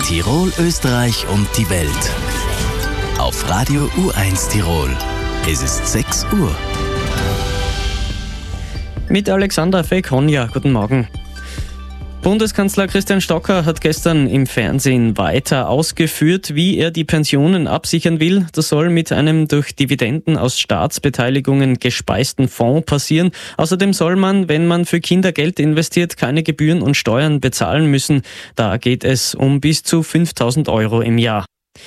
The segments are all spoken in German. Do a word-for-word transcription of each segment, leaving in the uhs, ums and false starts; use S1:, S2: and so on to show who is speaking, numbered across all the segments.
S1: Tirol, Österreich und die Welt. Auf Radio U eins Tirol. Es ist sechs Uhr.
S2: Mit Alexander Fekonja, guten Morgen. Bundeskanzler Christian Stocker hat gestern im Fernsehen weiter ausgeführt, wie er die Pensionen absichern will. Das soll mit einem durch Dividenden aus Staatsbeteiligungen gespeisten Fonds passieren. Außerdem soll man, wenn man für Kinder Geld investiert, keine Gebühren und Steuern bezahlen müssen. Da geht es um bis zu fünftausend Euro im Jahr.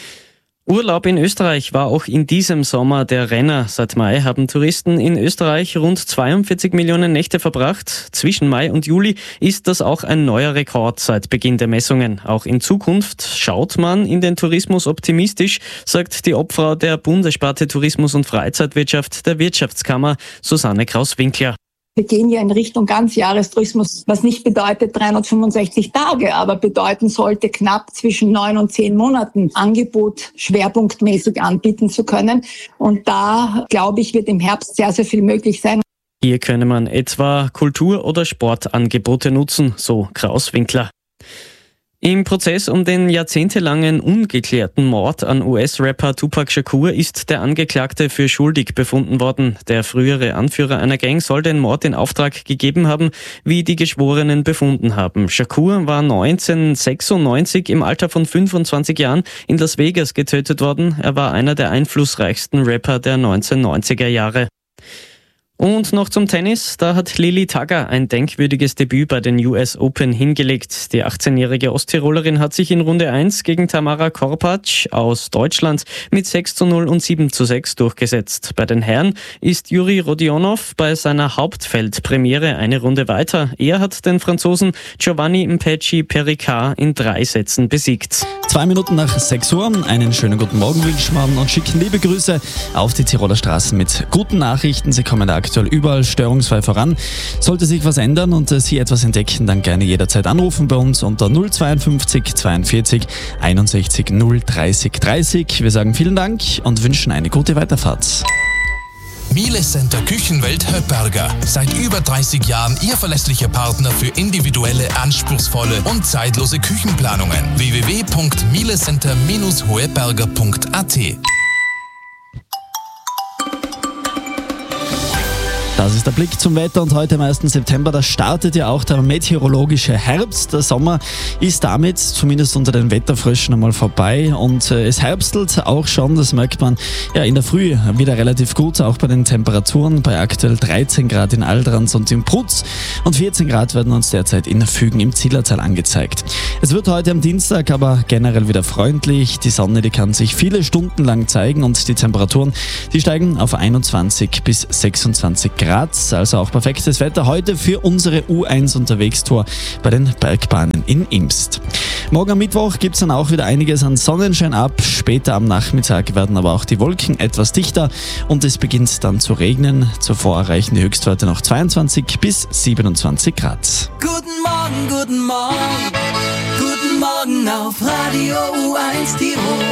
S2: Urlaub in Österreich war auch in diesem Sommer der Renner. Seit Mai haben Touristen in Österreich rund zweiundvierzig Millionen Nächte verbracht. Zwischen Mai und Juli ist das auch ein neuer Rekord seit Beginn der Messungen. Auch in Zukunft schaut man in den Tourismus optimistisch, sagt die Obfrau der Bundessparte Tourismus und Freizeitwirtschaft der Wirtschaftskammer, Susanne Kraus-Winkler.
S3: Wir gehen ja in Richtung Ganzjahrestourismus, was nicht bedeutet dreihundertfünfundsechzig Tage, aber bedeuten sollte, knapp zwischen neun und zehn Monaten Angebot schwerpunktmäßig anbieten zu können. Und da, glaube ich, wird im Herbst sehr, sehr viel möglich sein.
S2: Hier könne man etwa Kultur- oder Sportangebote nutzen, so Kraus-Winkler. Im Prozess um den jahrzehntelangen ungeklärten Mord an U S-Rapper Tupac Shakur ist der Angeklagte für schuldig befunden worden. Der frühere Anführer einer Gang soll den Mord in Auftrag gegeben haben, wie die Geschworenen befunden haben. Shakur war neunzehnhundertsechsundneunzig im Alter von fünfundzwanzig Jahren in Las Vegas getötet worden. Er war einer der einflussreichsten Rapper der neunzehnhundertneunziger Jahre. Und noch zum Tennis. Da hat Lili Tagger ein denkwürdiges Debüt bei den U S Open hingelegt. Die achtzehnjährige Osttirolerin hat sich in Runde eins gegen Tamara Korpatsch aus Deutschland mit sechs zu null und sieben zu sechs durchgesetzt. Bei den Herren ist Juri Rodionov bei seiner Hauptfeldpremiere eine Runde weiter. Er hat den Franzosen Giovanni Mpecci Perricard in drei Sätzen besiegt.
S4: Zwei Minuten nach sechs Uhr. Einen schönen guten Morgen wünschen wir und schicken liebe Grüße auf die Tiroler Straßen mit guten Nachrichten. Sie kommen aktuell überall störungsfrei voran. Sollte sich was ändern und Sie etwas entdecken, dann gerne jederzeit anrufen bei uns unter null zweiundfünfzig zweiundvierzig einundsechzig null dreißig dreißig. Wir sagen vielen Dank und wünschen eine gute Weiterfahrt.
S5: Miele Center Küchenwelt Höpperger. Seit über dreißig Jahren Ihr verlässlicher Partner für individuelle, anspruchsvolle und zeitlose Küchenplanungen. w w w punkt mielecenter Bindestrich hoeberger punkt a t.
S4: Das ist der Blick zum Wetter und heute am ersten September, da startet ja auch der meteorologische Herbst. Der Sommer ist damit zumindest unter den Wetterfröschen einmal vorbei und äh, es herbstelt auch schon, das merkt man ja in der Früh wieder relativ gut, auch bei den Temperaturen, bei aktuell dreizehn Grad in Aldrans und im Prutz und vierzehn Grad werden uns derzeit in Fügen im Zillertal angezeigt. Es wird heute am Dienstag aber generell wieder freundlich, die Sonne, die kann sich viele Stunden lang zeigen und die Temperaturen, die steigen auf einundzwanzig bis sechsundzwanzig Grad. Also auch perfektes Wetter heute für unsere U eins Unterwegs-Tour bei den Bergbahnen in Imst. Morgen am Mittwoch gibt es dann auch wieder einiges an Sonnenschein ab. Später am Nachmittag werden aber auch die Wolken etwas dichter und es beginnt dann zu regnen. Zuvor erreichen die Höchstwerte noch zweiundzwanzig bis siebenundzwanzig Grad.
S6: Guten Morgen, guten Morgen, guten Morgen auf Radio U eins Tirol.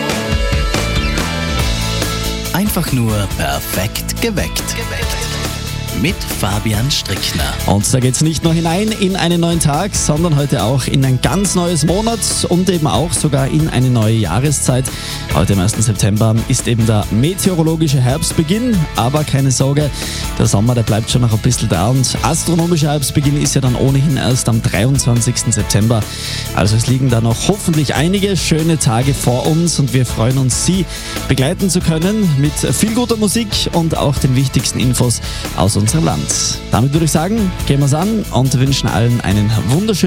S1: Einfach nur perfekt geweckt. Mit Fabian Strickner.
S4: Und da geht es nicht nur hinein in einen neuen Tag, sondern heute auch in ein ganz neues Monat und eben auch sogar in eine neue Jahreszeit. Heute am ersten September ist eben der meteorologische Herbstbeginn, aber keine Sorge, der Sommer, der bleibt schon noch ein bisschen da und astronomischer Herbstbeginn ist ja dann ohnehin erst am dreiundzwanzigsten September. Also es liegen da noch hoffentlich einige schöne Tage vor uns und wir freuen uns, Sie begleiten zu können mit viel guter Musik und auch den wichtigsten Infos aus unserem Land. Damit würde ich sagen, gehen wir es an und wünschen allen einen wunderschönen